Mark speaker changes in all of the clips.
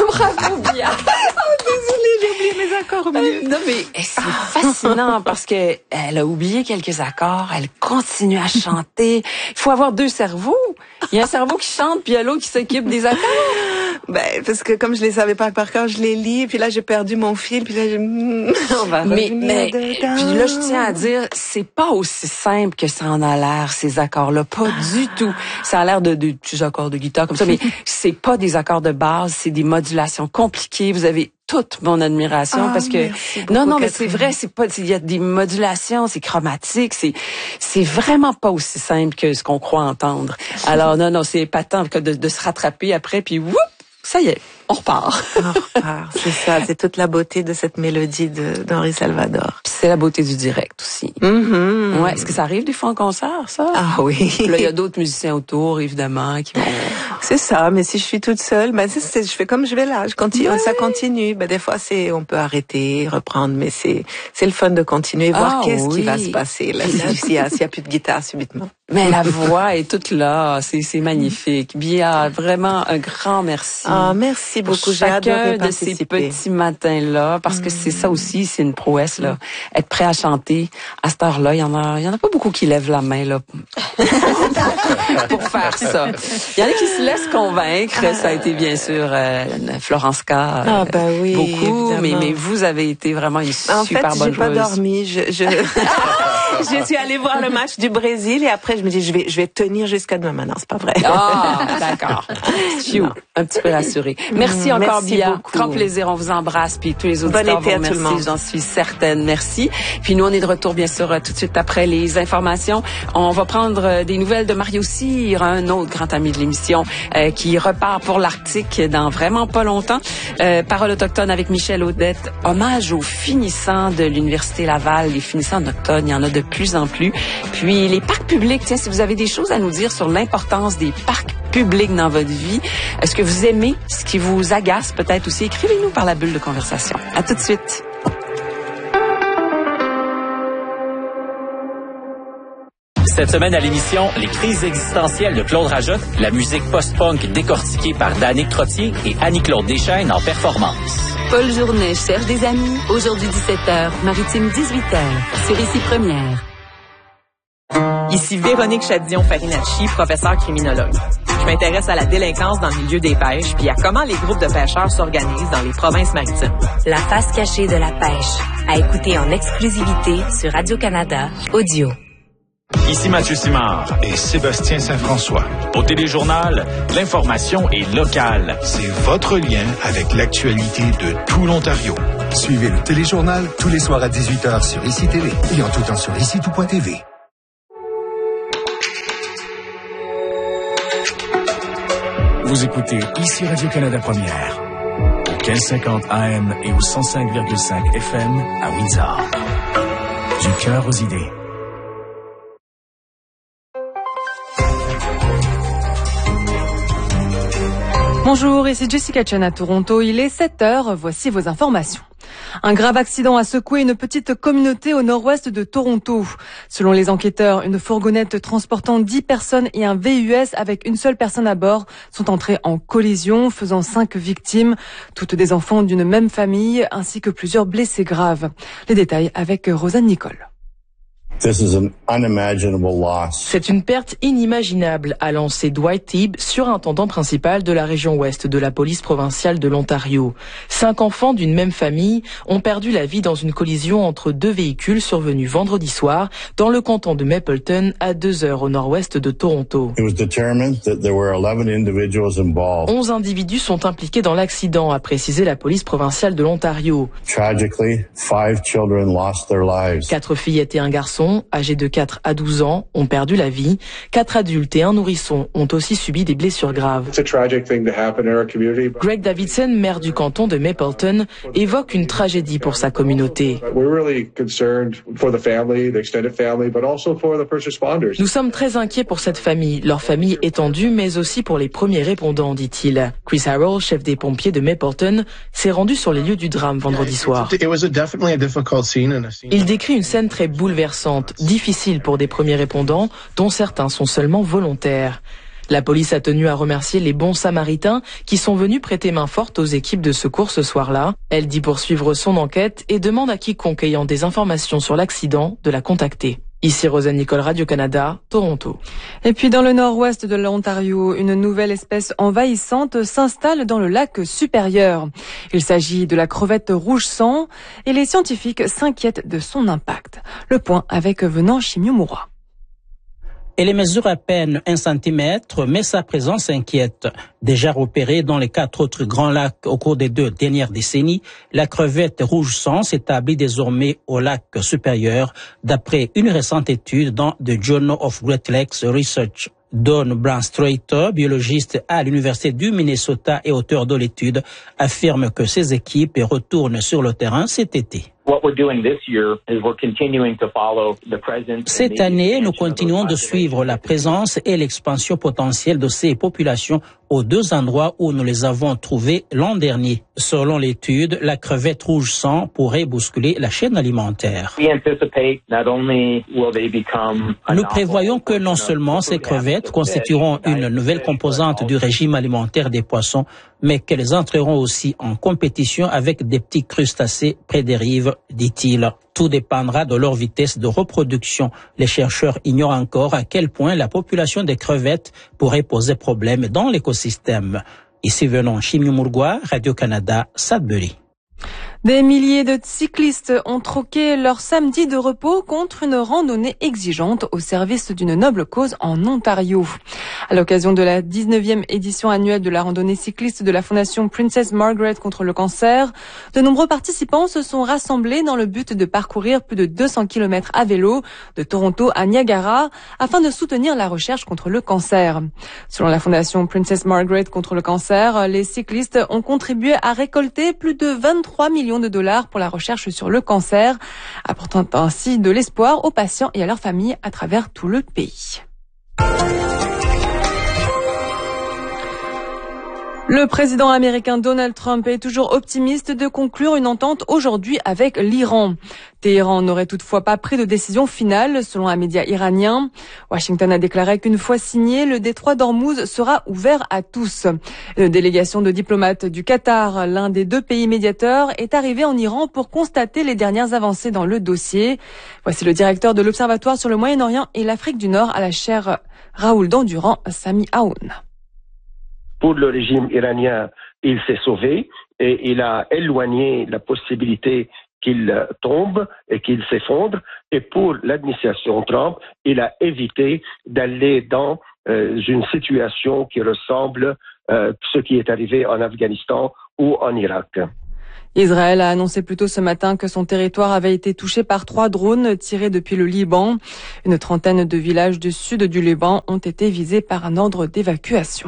Speaker 1: Bravo, Bia.
Speaker 2: Désolée, j'ai oublié mes accords au milieu.
Speaker 1: Non, mais c'est fascinant parce que elle a oublié quelques accords, elle continue à chanter. Il faut avoir deux cerveaux. Il y a un cerveau qui chante, puis il y a l'autre qui s'occupe des accords.
Speaker 2: Ben, parce que comme je les savais pas par cœur, je les lis, puis là, j'ai perdu mon fil, puis là, on va revenir dedans.
Speaker 1: Puis là, je tiens à dire, c'est pas aussi simple que ça en a l'air, ces accords-là. Pas du tout. Ça a l'air de petits accords de guitare comme ça, mais c'est pas des accords de base, c'est des modulations compliquées. Vous avez toute mon admiration parce que non mais c'est vrai, c'est pas, il y a des modulations, c'est chromatique, c'est vraiment pas aussi simple que ce qu'on croit entendre. Alors non, c'est épatant que de se rattraper après, puis whoop, ça y est, on repart.
Speaker 2: C'est ça, c'est toute la beauté de cette mélodie d'Henri Salvador.
Speaker 1: Puis c'est la beauté du direct aussi.
Speaker 2: Mm-hmm.
Speaker 1: Ouais, est-ce que ça arrive des fois en concert, ça?
Speaker 2: Ah oui.
Speaker 1: Puis là, il y a d'autres musiciens autour, évidemment, qui vont...
Speaker 2: C'est ça, mais si je suis toute seule, ben je fais comme je vais là, je continue, ça continue. Ben des fois on peut arrêter, reprendre, mais c'est le fun de continuer, voir qu'est-ce qui va se passer là, s'il y a plus de guitare subitement.
Speaker 1: Mais la voix est toute là, c'est magnifique. Bia, vraiment un grand merci.
Speaker 2: Ah, merci beaucoup, j'ai adoré participer.
Speaker 1: Chacun de ces petits matins-là, parce que c'est ça aussi, c'est une prouesse, là. Être prêt à chanter, à cette heure-là, il y en a pas beaucoup qui lèvent la main, là. Pour faire ça. Il y en a qui se laissent convaincre, ça a été bien sûr, Florence K.
Speaker 2: Oui,
Speaker 1: beaucoup, mais vous avez été vraiment une super bonne joueuse.
Speaker 2: En fait, j'ai pas dormi, je suis allée voir le match du Brésil et après je me dis je vais tenir jusqu'à demain. Non, c'est pas vrai.
Speaker 1: Ah, d'accord. Un petit peu rassuré. Merci encore, Bia.
Speaker 2: Beaucoup.
Speaker 1: Grand plaisir, on vous embrasse, puis tous les auditeurs vous remercient, j'en suis certaine. Merci. Puis nous, on est de retour, bien sûr, tout de suite après les informations. On va prendre des nouvelles de Mario Cyr, un autre grand ami de l'émission, qui repart pour l'Arctique dans vraiment pas longtemps. Parole autochtone avec Michel Audette. Hommage aux finissants de l'Université Laval. Les finissants en octobre, il y en a de plus en plus. Puis les parcs publics, tiens, si vous avez des choses à nous dire sur l'importance des parcs publics dans votre vie, est-ce que vous aimez ce qui vous agace peut-être aussi? Écrivez-nous par la bulle de conversation. À tout de suite.
Speaker 3: Cette semaine à l'émission, les crises existentielles de Claude Rajotte, la musique post-punk décortiquée par Danick Trottier et Annie-Claude Deschaines en performance.
Speaker 4: Paul Journet cherche des amis. Aujourd'hui 17h, Maritime 18h, sur Ici Première.
Speaker 5: Ici Véronique Chadillon-Farinacci, professeure criminologue. Je m'intéresse à la délinquance dans le milieu des pêches puis à comment les groupes de pêcheurs s'organisent dans les provinces maritimes.
Speaker 6: La face cachée de la pêche, à écouter en exclusivité sur Radio-Canada Audio.
Speaker 7: Ici Mathieu Simard et Sébastien Saint-François. Au Téléjournal, l'information est locale. C'est votre lien avec l'actualité de tout l'Ontario.
Speaker 8: Suivez le Téléjournal tous les soirs à 18h sur ICI TV et en tout temps sur ICI-tout.tv.
Speaker 9: Vous écoutez ici Radio-Canada Première, au 1550 AM et au 105,5 FM à Windsor. Du cœur aux idées.
Speaker 10: Bonjour, ici Jessica Chen à Toronto. Il est 7h, voici vos informations. Un grave accident a secoué une petite communauté au nord-ouest de Toronto. Selon les enquêteurs, une fourgonnette transportant 10 personnes et un VUS avec une seule personne à bord sont entrés en collision, faisant 5 victimes, toutes des enfants d'une même famille, ainsi que plusieurs blessés graves. Les détails avec Rosanne Nicole.
Speaker 5: C'est une perte inimaginable, a lancé Dwight Teague, surintendant principal de la région ouest de la police provinciale de l'Ontario. 5 enfants d'une même famille ont perdu la vie dans une collision entre 2 véhicules survenus vendredi soir dans le canton de Mapleton, à 2 heures au nord-ouest de Toronto. 11 individus sont impliqués dans l'accident, a précisé la police provinciale de l'Ontario. 4 fillettes et un garçon, âgés de 4 à 12 ans, ont perdu la vie. 4 adultes et un nourrisson ont aussi subi des blessures graves. Greg Davidson, maire du canton de Mapleton, évoque une tragédie pour sa communauté. Nous sommes très inquiets pour cette famille, leur famille étendue, mais aussi pour les premiers répondants, dit-il. Chris Harrell, chef des pompiers de Mapleton, s'est rendu sur les lieux du drame vendredi soir. Il décrit une scène très bouleversante, difficile pour des premiers répondants, dont certains sont seulement volontaires. La police a tenu à remercier les bons samaritains qui sont venus prêter main forte aux équipes de secours ce soir-là. Elle dit poursuivre son enquête et demande à quiconque ayant des informations sur l'accident de la contacter. Ici Rosanne Nicole, Radio-Canada, Toronto.
Speaker 10: Et puis dans le nord-ouest de l'Ontario, une nouvelle espèce envahissante s'installe dans le lac supérieur. Il s'agit de la crevette rouge-sang et les scientifiques s'inquiètent de son impact. Le point avec Venant Chimiumura.
Speaker 11: Elle mesure à peine 1 centimètre, mais sa présence inquiète. Déjà repérée dans les 4 autres grands lacs au cours des 2 dernières décennies, la crevette rouge-sang s'établit désormais au lac supérieur, d'après une récente étude dans The Journal of Great Lakes Research. Don Branstrater, biologiste à l'Université du Minnesota et auteur de l'étude, affirme que ses équipes retournent sur le terrain cet été. Cette année, nous continuons de suivre la présence et l'expansion potentielle de ces populations aux 2 endroits où nous les avons trouvées l'an dernier. Selon l'étude, la crevette rouge-sang pourrait bousculer la chaîne alimentaire. Nous prévoyons que non seulement ces crevettes constitueront une nouvelle composante du régime alimentaire des poissons, mais qu'elles entreront aussi en compétition avec des petits crustacés près des rives, dit-il. Tout dépendra de leur vitesse de reproduction. Les chercheurs ignorent encore à quel point la population des crevettes pourrait poser problème dans l'écosystème. Ici Venant Chimiumurgua, Radio-Canada, Sudbury.
Speaker 10: Des milliers de cyclistes ont troqué leur samedi de repos contre une randonnée exigeante au service d'une noble cause en Ontario. À l'occasion de la 19e édition annuelle de la randonnée cycliste de la Fondation Princess Margaret contre le cancer, de nombreux participants se sont rassemblés dans le but de parcourir plus de 200 km à vélo de Toronto à Niagara afin de soutenir la recherche contre le cancer. Selon la Fondation Princess Margaret contre le cancer, les cyclistes ont contribué à récolter plus de 23 millions de dollars pour la recherche sur le cancer, apportant ainsi de l'espoir aux patients et à leurs familles à travers tout le pays. Le président américain Donald Trump est toujours optimiste de conclure une entente aujourd'hui avec l'Iran. Téhéran n'aurait toutefois pas pris de décision finale, selon un média iranien. Washington a déclaré qu'une fois signé, le détroit d'Ormuz sera ouvert à tous. Une délégation de diplomates du Qatar, l'un des 2 pays médiateurs, est arrivée en Iran pour constater les dernières avancées dans le dossier. Voici le directeur de l'Observatoire sur le Moyen-Orient et l'Afrique du Nord à la chaire Raoul Dandurand, Sami Aoun.
Speaker 12: Pour le régime iranien, il s'est sauvé et il a éloigné la possibilité qu'il tombe et qu'il s'effondre. Et pour l'administration Trump, il a évité d'aller dans une situation qui ressemble à ce qui est arrivé en Afghanistan ou en Irak.
Speaker 10: Israël a annoncé plus tôt ce matin que son territoire avait été touché par 3 drones tirés depuis le Liban. Une trentaine de villages du sud du Liban ont été visés par un ordre d'évacuation.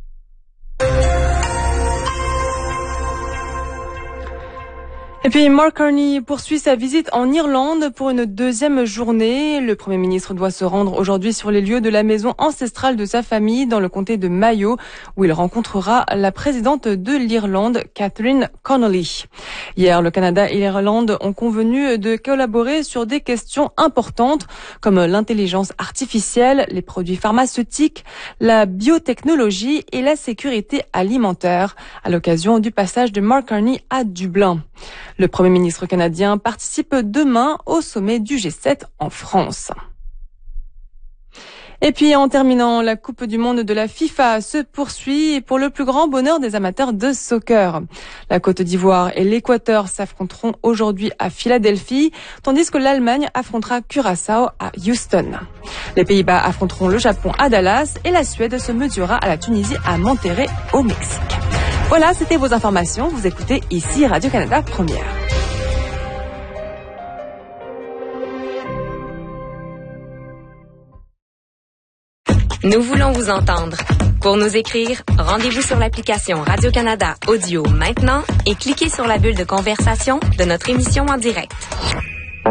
Speaker 10: Et puis Mark Carney poursuit sa visite en Irlande pour une 2e journée. Le Premier ministre doit se rendre aujourd'hui sur les lieux de la maison ancestrale de sa famille dans le comté de Mayo, où il rencontrera la présidente de l'Irlande, Catherine Connolly. Hier, le Canada et l'Irlande ont convenu de collaborer sur des questions importantes comme l'intelligence artificielle, les produits pharmaceutiques, la biotechnologie et la sécurité alimentaire à l'occasion du passage de Mark Carney à Dublin. Le Premier ministre canadien participe demain au sommet du G7 en France. Et puis en terminant, la Coupe du monde de la FIFA se poursuit pour le plus grand bonheur des amateurs de soccer. La Côte d'Ivoire et l'Équateur s'affronteront aujourd'hui à Philadelphie, tandis que l'Allemagne affrontera Curaçao à Houston. Les Pays-Bas affronteront le Japon à Dallas et la Suède se mesurera à la Tunisie à Monterrey au Mexique. Voilà, c'était vos informations. Vous écoutez ici Radio-Canada Première.
Speaker 6: Nous voulons vous entendre. Pour nous écrire, rendez-vous sur l'application Radio-Canada Audio maintenant et cliquez sur la bulle de conversation de notre émission en direct.